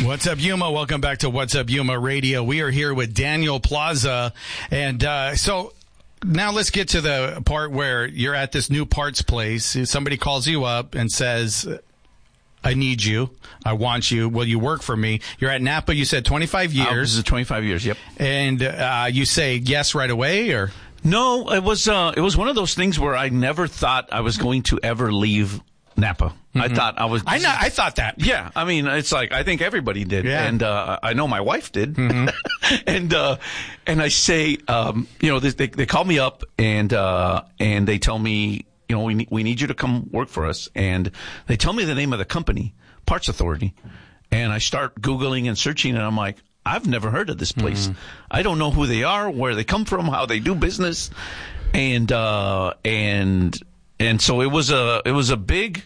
What's up, Yuma? Welcome back to What's Up, Yuma Radio. We are here with Daniel Plaza. And so now let's get to the part where you're at this new parts place. Somebody calls you up and says, I need you. I want you. Will you work for me? You're at Napa, you said 25 years. This is 25 years, yep. And you say yes right away, or? No, it was one of those things where I never thought I was going to ever leave Napa. Mm-hmm. I thought I was. I thought that. Yeah, I mean, it's like I think everybody did, and I know my wife did. Mm-hmm. and I say, they call me up and they tell me, we need you to come work for us, and they tell me the name of the company, Parts Authority, and I start Googling and searching, and I'm like, I've never heard of this place. Mm-hmm. I don't know who they are, where they come from, how they do business, and so it was a big,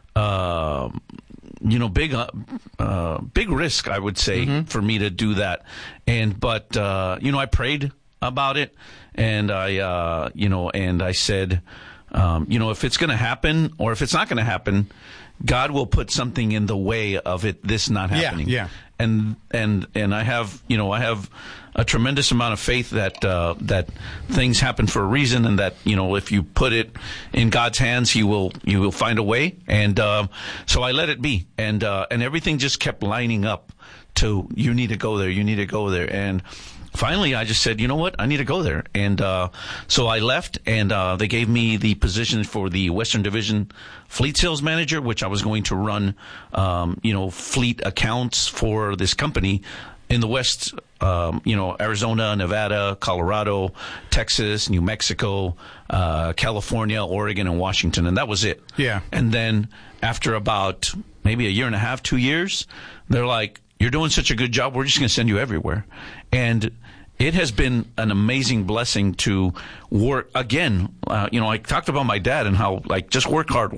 big risk, I would say, for me to do that. But I prayed about it, and I said, if it's going to happen or if it's not going to happen, God will put something in the way of this not happening. Yeah. And I have a tremendous amount of faith that things happen for a reason, and that, if you put it in God's hands, you will find a way. And so I let it be, and everything just kept lining up to, you need to go there. And finally, I just said, you know what? I need to go there. And so I left, and they gave me the position for the Western Division Fleet Sales Manager, which I was going to run, fleet accounts for this company in the West, Arizona, Nevada, Colorado, Texas, New Mexico, California, Oregon, and Washington. And that was it. Yeah. And then after about maybe a year and a half, 2 years, they're like, you're doing such a good job, we're just going to send you everywhere. And it has been an amazing blessing to work again. I talked about my dad and how, just work hard.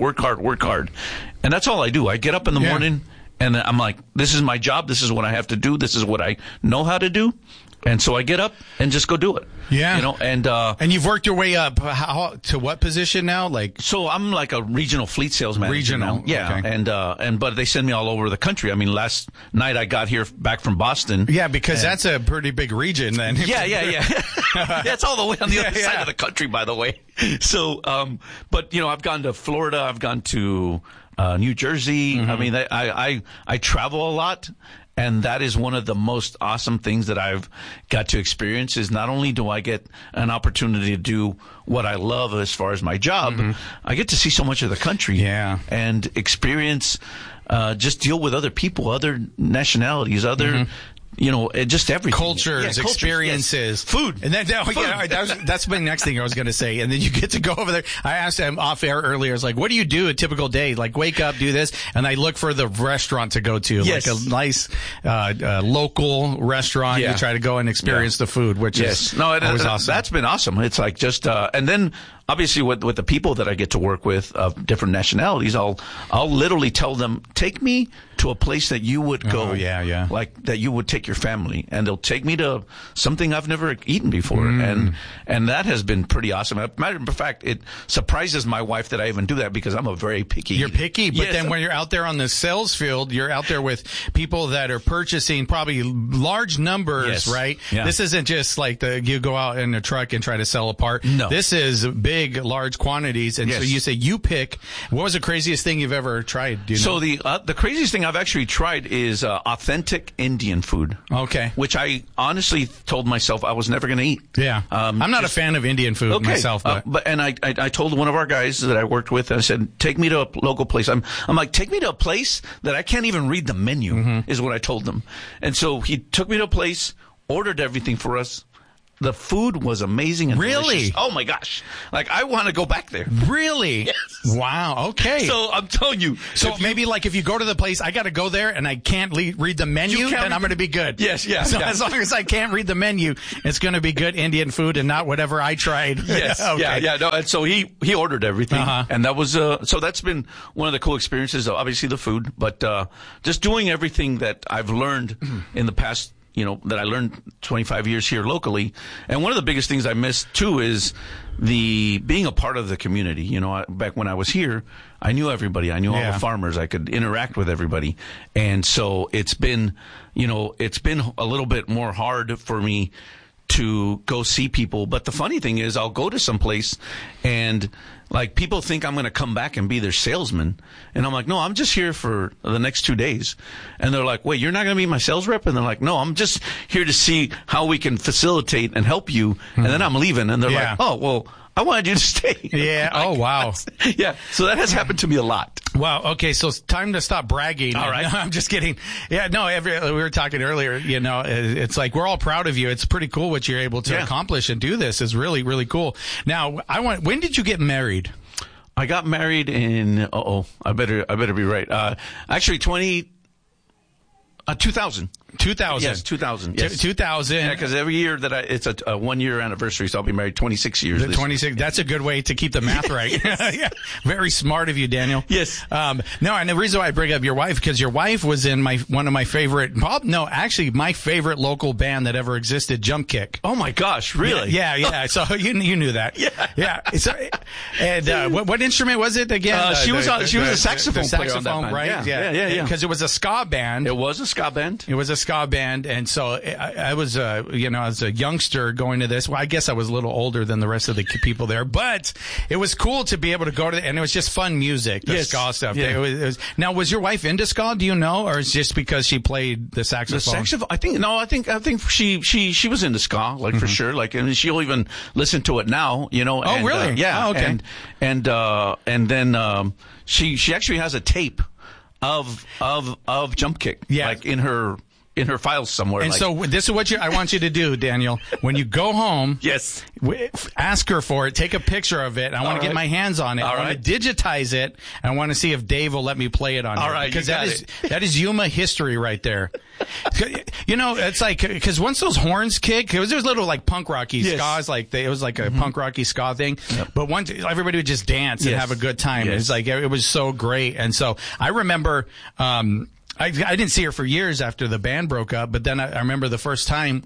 And that's all I do. I get up in the morning and I'm like, this is my job. This is what I have to do. This is what I know how to do. And so I get up and just go do it. Yeah. And you've worked your way up to what position now? So I'm like a regional fleet sales manager. Regional. Now. Yeah. Okay. But they send me all over the country. I mean, last night I got here back from Boston. Yeah, because that's a pretty big region then. Yeah. That's all the way on the other side of the country, by the way. So, I've gone to Florida. I've gone to New Jersey. Mm-hmm. I mean, I travel a lot. And that is one of the most awesome things that I've got to experience, is not only do I get an opportunity to do what I love as far as my job, I get to see so much of the country and experience, just deal with other people, other nationalities, other just everything. Cultures, experiences. Yes. Food. And then, that's my next thing I was going to say. And then you get to go over there. I asked him off air earlier, I was like, what do you do a typical day? Like, wake up, do this. And I look for the restaurant to go to. Yes. Like a nice, local restaurant. You try to go and experience the food, which is always awesome. That's been awesome. It's like just, and then, obviously, with the people that I get to work with of different nationalities, I'll literally tell them, take me to a place that you would go. Oh, yeah. Like that you would take your family, and they'll take me to something I've never eaten before. And that has been pretty awesome. As a matter of fact, it surprises my wife that I even do that, because I'm a very picky. You're picky, but then when you're out there on the sales field, you're out there with people that are purchasing probably large numbers, right? Yeah. This isn't just like you go out in a truck and try to sell a part. No. This is big, large quantities. And so you say you pick. What was the craziest thing you've ever tried? Do you know? So the craziest thing I've actually tried is authentic Indian food. Okay. Which I honestly told myself I was never going to eat. Yeah. I'm not a fan of Indian food myself. But I told one of our guys that I worked with, I said, take me to a local place. I'm like, take me to a place that I can't even read the menu, is what I told them. And so he took me to a place, ordered everything for us. The food was amazing and delicious. Oh my gosh. Like, I want to go back there. Really? Yes. Wow. Okay. So I'm telling you. So maybe if you go to the place, I got to go there and I can't read the menu, then I'm going to be good. Yes. So as long as I can't read the menu, it's going to be good Indian food and not whatever I tried. Yes. Okay. Yeah. No. And so he ordered everything. And that was, so that's been one of the cool experiences, obviously the food, but, just doing everything that I've learned in the past that I learned 25 years here locally. And one of the biggest things I miss too is being a part of the community. Back when I was here, I knew everybody. I knew all the farmers. I could interact with everybody. And so it's been a little bit more hard for me to go see people. But the funny thing is I'll go to some place and like people think I'm going to come back and be their salesman. And I'm like, no, I'm just here for the next 2 days. And they're like, wait, you're not going to be my sales rep? And they're like, no, I'm just here to see how we can facilitate and help you. And then I'm leaving. And they're like, oh, well, I wanted you to stay. Yeah. Like, oh, wow. Yeah. So that has happened to me a lot. Wow. Okay. So it's time to stop bragging. All right. No, I'm just kidding. Yeah. No, we were talking earlier, it's like we're all proud of you. It's pretty cool what you're able to accomplish and do this is really, really cool. Now, when did you get married? I got married in, I better be right. Actually 2000. 2000. Yes, 2000. Yes. 2000. Yeah, because every year it's a 1 year anniversary, so I'll be married 26 years. 26. That's a good way to keep the math right. Yeah. Very smart of you, Daniel. Yes. No, and the reason why I bring up your wife, because your wife was in one of my favorite, my favorite local band that ever existed, Jump Kick. Oh my gosh, really? Yeah. So you knew that. Yeah. So, and what instrument was it again? She was a saxophone player on that band. Right? Yeah. Because it was a ska band. It was a ska band. It was a ska band, and so I was, as a youngster going to this. Well, I guess I was a little older than the rest of the people there, but it was cool to be able to go to, and it was just fun music, the ska stuff. Yeah. It was, now, was your wife into ska? Do you know, or is it just because she played the saxophone? The saxophone. I think she was into ska, like for sure. Like, and she'll even listen to it now. Oh, really? Yeah. Oh, okay. And then she actually has a tape of Jump Kick. Yeah. Like in her files somewhere. And so this is what I want you to do, Daniel. When you go home, yes, ask her for it. Take a picture of it. I want to get my hands on it. I want to digitize it. And I want to see if Dave will let me play it on All here. right, because that is Yuma history right there. It's like, because once those horns kick, there was little like punk rocky skas, it was like a punk rocky ska thing. Yep. But once everybody would just dance and have a good time. Yes. It's like, it was so great. And so I remember, I didn't see her for years after the band broke up, but then I remember the first time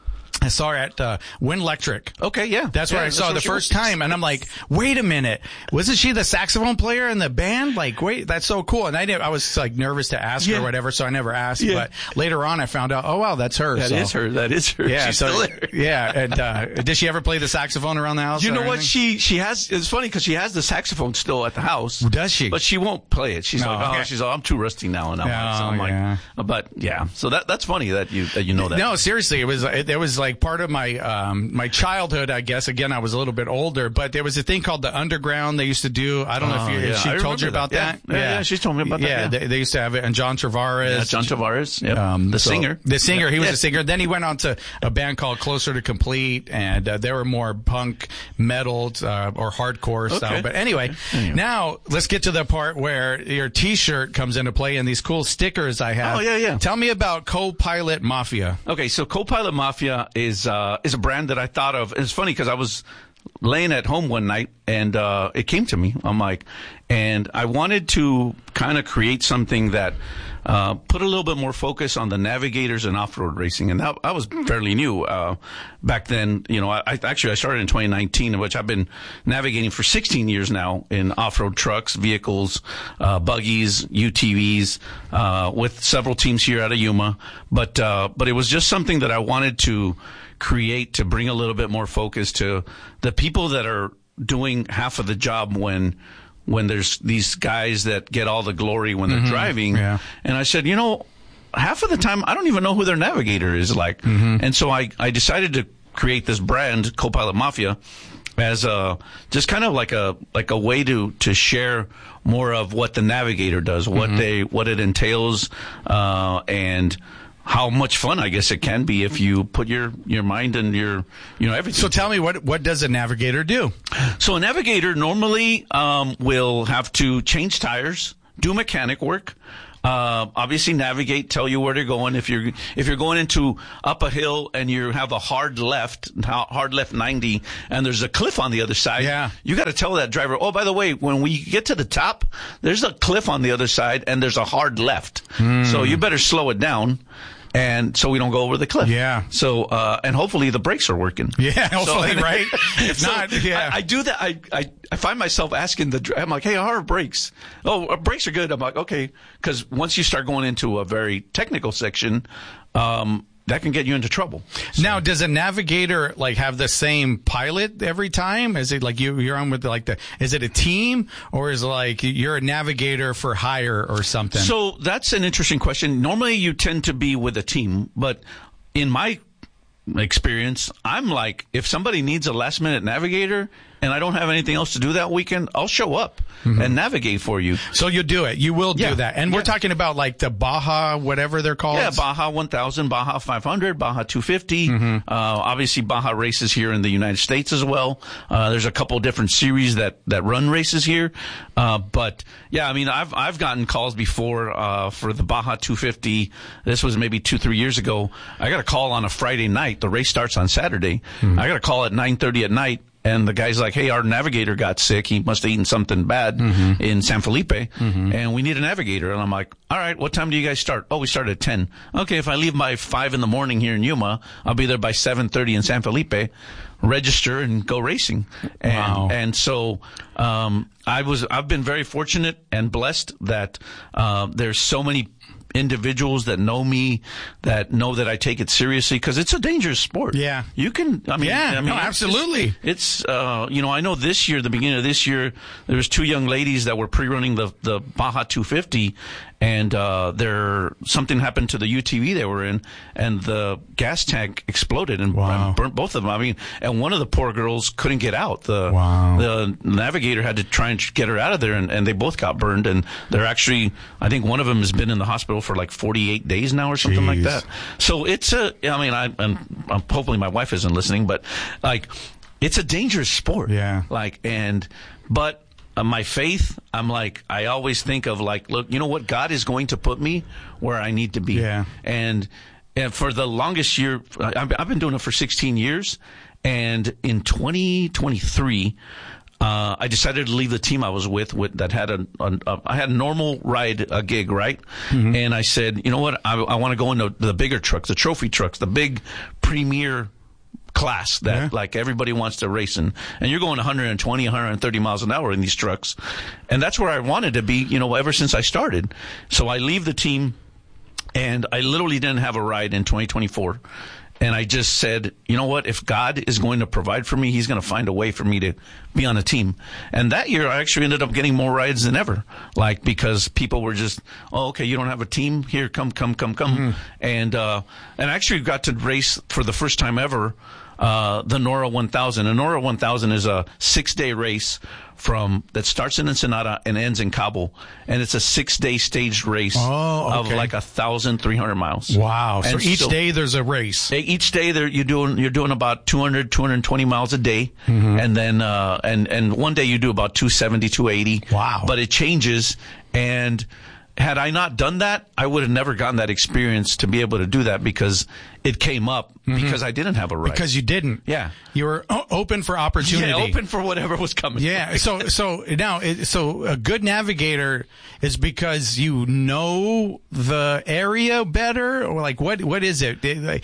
I saw her at Wind Electric. Okay, yeah. That's where I saw her the first time, and I'm like, wait a minute. Wasn't she the saxophone player in the band? Like, wait, that's so cool. And I was like nervous to ask her or whatever, so I never asked. Yeah. But later on I found out, oh wow, that's her. That is her. Yeah, she's still there. Yeah, and did she ever play the saxophone around the house? You know what? She has, it's funny because she has the saxophone still at the house. Does she? But she won't play it. She's I'm too rusty now. And I'm like, but yeah. So that's funny that you know that. No, seriously, it was like part of my my childhood, I guess. Again, I was a little bit older, but there was a thing called the Underground they used to do. I don't know if she told you about that. Yeah, she told me about that. Yeah, they used to have it. And John Tavares. Yeah, John Tavares. Yep. The singer. The singer. He was a singer. Then he went on to a band called Closer to Complete, and they were more punk, metal, or hardcore style. But anyway, now let's get to the part where your T-shirt comes into play and these cool stickers I have. Oh, yeah. Tell me about Co-Pilot Mafia. Okay, so Co-Pilot Mafia is a brand that I thought of. It's funny because I was laying at home one night and it came to me. I'm like, and I wanted to kind of create something that put a little bit more focus on the navigators and off-road racing. And I was fairly new back then. I started in 2019, in which I've been navigating for 16 years now in off-road trucks, vehicles, buggies, UTVs, with several teams here out of Yuma. But it was just something that I wanted to create to bring a little bit more focus to the people that are doing half of the job when there's these guys that get all the glory when they're driving. Yeah. And I said, half of the time I don't even know who their navigator is like. And so I decided to create this brand, Co-Pilot Mafia, as just kind of like a way to share more of what the navigator does, what it entails, and how much fun I guess it can be if you put your mind and your everything. So tell me, what does a navigator do? So a navigator normally will have to change tires, do mechanic work, obviously navigate, tell you where they're going. If you're going into up a hill and you have a hard left 90 and there's a cliff on the other side, you got to tell that driver, oh, by the way, when we get to the top, there's a cliff on the other side and there's a hard left. So you better slow it down. and so we don't go over the cliff. Yeah. So and hopefully the brakes are working. Yeah, hopefully, right? If So not, yeah. I do that. I find myself asking I'm like, hey, how are brakes? Oh, brakes are good. I'm like, okay, because once you start going into a very technical section, that can get you into trouble. So. Now, does a navigator like have the same pilot every time? Is it like you're on with is it a team, or is it like you're a navigator for hire or something? So that's an interesting question. Normally you tend to be with a team, but in my experience, I'm like, if somebody needs a last minute navigator and I don't have anything else to do that weekend, I'll show up and navigate for you. So you do it. You will do that. And we're talking about like the Baja, whatever they're called. Yeah, Baja 1000, Baja 500, Baja 250. Obviously, Baja races here in the United States as well. There's a couple different series that run races here. But yeah, I mean, I've gotten calls before for the Baja 250. This was maybe 2-3 years ago. I got a call on a Friday night. The race starts on Saturday. I got a call at 9:30 at night. And the guy's like, hey, our navigator got sick. He must have eaten something bad in San Felipe, and we need a navigator. And I'm like, all right, what time do you guys start? Oh, we start at 10. Okay, if I leave by 5 in the morning here in Yuma, I'll be there by 7:30 in San Felipe, register and go racing. And, and so I've been very fortunate and blessed that there's so many individuals that know me, that know that I take it seriously, because it's a dangerous sport. Yeah. You can, I mean, absolutely. It's I know this year, the beginning of this year, there was 2 young ladies that were pre-running the Baja 250, and something happened to the UTV they were in, and the gas tank exploded and burnt both of them. I mean, and one of the poor girls couldn't get out. The navigator had to try and get her out of there, and they both got burned, and they're actually, I think one of them has been in the hospital for like 48 days now or something like that. So it's I'm hopefully my wife isn't listening, but like, it's a dangerous sport. Yeah. But my faith, I'm like, I always think of like, look, you know what? God is going to put me where I need to be. Yeah. And for the longest year, I've been doing it for 16 years. And in 2023, I decided to leave the team I was with that had I had a normal ride, a gig, right? And I said, you know what? I want to go into the bigger trucks, the trophy trucks, the big premier class that like everybody wants to race in. And you're going 120, 130 miles an hour in these trucks. And that's where I wanted to be, ever since I started. So I leave the team, and I literally didn't have a ride in 2024. And I just said, you know what? If God is going to provide for me, He's going to find a way for me to be on a team. And that year, I actually ended up getting more rides than ever. Like, because people were just, oh, okay, you don't have a team? Here, come. And I actually got to race for the first time ever, the NORRA 1000. The NORRA 1000 is a 6-day race that starts in Ensenada and ends in Cabo, and it's a 6-day staged race of like 1,300 miles. Wow! And so each day there's a race. Each day you're doing about 220 miles a day, and then and one day you do about 270, 280. Wow! But it changes, and had I not done that, I would have never gotten that experience to be able to do that, because it came up because I didn't have a ride. Because you didn't. Yeah. You were open for opportunity. Yeah, open for whatever was coming. Yeah. So a good navigator is because you know the area better, or like what is it?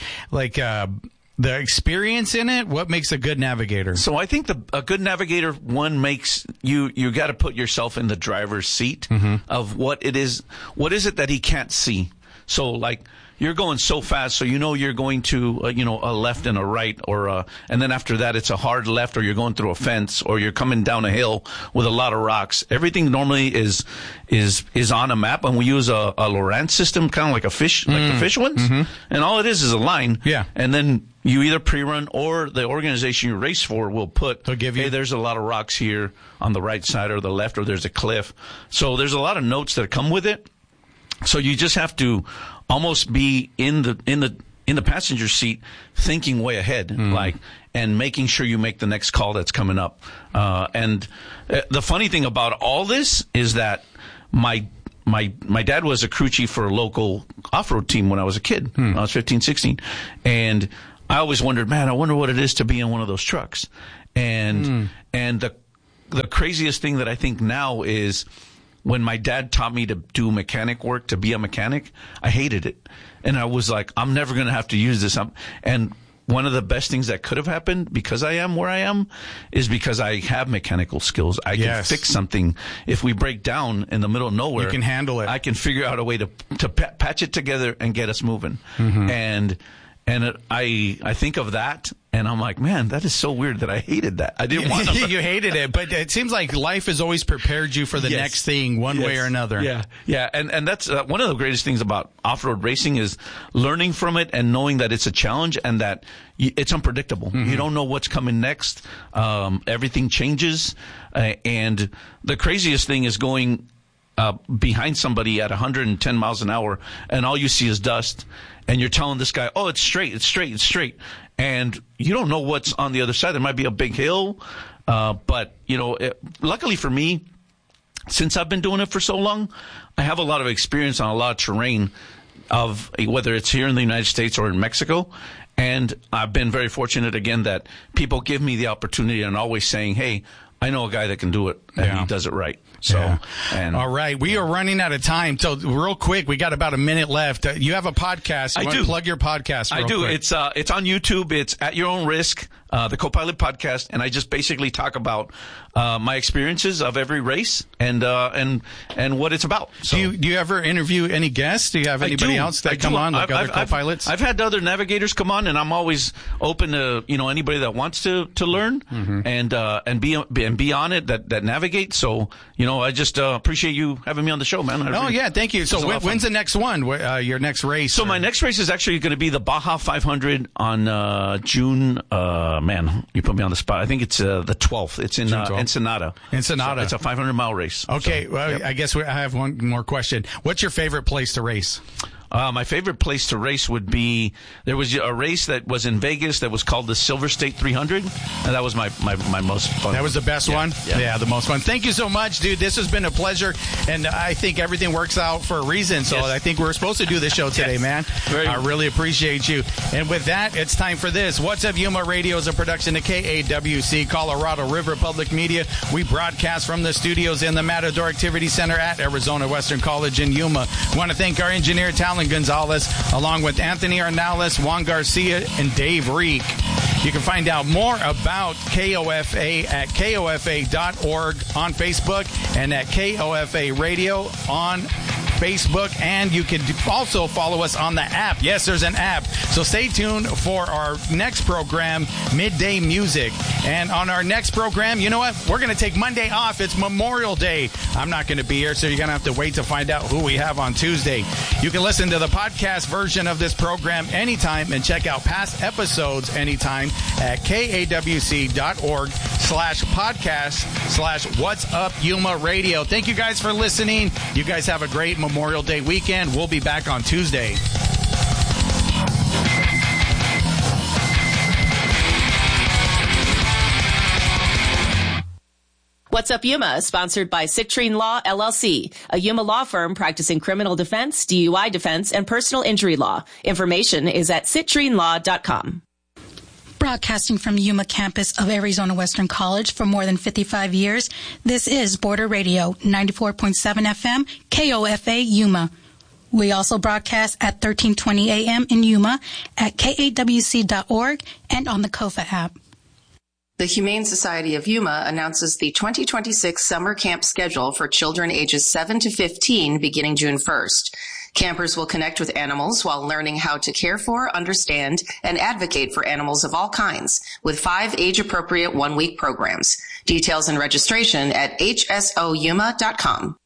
The experience in it? What makes a good navigator? So I think a good navigator, one, makes you got to put yourself in the driver's seat of what is it that he can't see. So like, you're going so fast, so you're going to a left and a right, and then after that it's a hard left, or you're going through a fence, or you're coming down a hill with a lot of rocks. Everything normally is on a map, and we use a Lorentz system, kind of like a fish, like the fish ones, and all it is a line. Yeah, and then you either pre-run, or the organization you race for will give you, hey, there's a lot of rocks here on the right side or the left, or there's a cliff. So there's a lot of notes that come with it. So you just have to almost be in the passenger seat, thinking way ahead, and making sure you make the next call that's coming up. And the funny thing about all this is that my dad was a crew chief for a local off-road team when I was a kid. I was 15, 16. And I always wondered, man, I wonder what it is to be in one of those trucks. And the craziest thing that I think now is, when my dad taught me to do mechanic work, to be a mechanic, I hated it. And I was like, I'm never going to have to use this. And one of the best things that could have happened because I am where I am is because I have mechanical skills. I can fix something. If we break down in the middle of nowhere, you can handle it. I can figure out a way to patch it together and get us moving. And I think of that, and I'm like, man, that is so weird that I hated that. I didn't want to. You hated it, but it seems like life has always prepared you for the next thing one way or another. Yeah. And that's one of the greatest things about off-road racing is learning from it and knowing that it's a challenge and that it's unpredictable. You don't know what's coming next. Everything changes. And the craziest thing is going behind somebody at 110 miles an hour, and all you see is dust. And you're telling this guy, oh, it's straight, it's straight, it's straight. And you don't know what's on the other side. There might be a big hill. But, luckily for me, since I've been doing it for so long, I have a lot of experience on a lot of terrain of whether it's here in the United States or in Mexico. And I've been very fortunate, again, that people give me the opportunity and always saying, hey, I know a guy that can do it, and he does it right. So, all right, we are running out of time. So, real quick, we got about a minute left. You have a podcast. I do. Plug your podcast. I do. Quick. It's on YouTube. It's At Your Own Risk, the Co-Pilot Podcast, and I just basically talk about my experiences of every race and what it's about. So, do you ever interview any guests? Do you have anybody else that come on, like other co-pilots? I've had other navigators come on, and I'm always open to anybody that wants to learn and be on it that navigate. So I just appreciate you having me on the show, man. Thank you. So when's the next one? Your next race? So my next race is actually going to be the Baja 500 on June. Man, you put me on the spot. I think it's the 12th. It's in Ensenada. Ensenada. So it's a 500-mile race. Okay. I guess I have one more question. What's your favorite place to race? My favorite place to race would be, there was a race that was in Vegas that was called the Silver State 300, and that was my most fun. That was the best one? Yeah, the most fun. Thank you so much, dude. This has been a pleasure, and I think everything works out for a reason, so I think we're supposed to do this show today, man. I really appreciate you. And with that, it's time for this. What's Up Yuma Radio is a production of KAWC, Colorado River Public Media. We broadcast from the studios in the Matador Activity Center at Arizona Western College in Yuma. I want to thank our engineer, Talon Gonzalez, along with Anthony Arnales, Juan Garcia, and Dave Reek. You can find out more about KOFA at KOFA.org on Facebook and at KOFA Radio on Facebook, and you can also follow us on the app. Yes, there's an app. So stay tuned for our next program, Midday Music. And on our next program, you know what? We're going to take Monday off. It's Memorial Day. I'm not going to be here, so you're going to have to wait to find out who we have on Tuesday. You can listen to the podcast version of this program anytime and check out past episodes anytime at kawc.org/podcast/What's Up Yuma Radio. Thank you guys for listening. You guys have a great Memorial Day weekend. We'll be back on Tuesday. What's Up Yuma is sponsored by Citrine Law, LLC, a Yuma law firm practicing criminal defense, DUI defense, and personal injury law. Information is at citrinelaw.com. Broadcasting from Yuma campus of Arizona Western College for more than 55 years, this is Border Radio, 94.7 FM, KOFA Yuma. We also broadcast at 1320 AM in Yuma, at KAWC.org, and on the KOFA app. The Humane Society of Yuma announces the 2026 summer camp schedule for children ages 7 to 15 beginning June 1st. Campers will connect with animals while learning how to care for, understand, and advocate for animals of all kinds with 5 age-appropriate one-week programs. Details and registration at hsoyuma.com.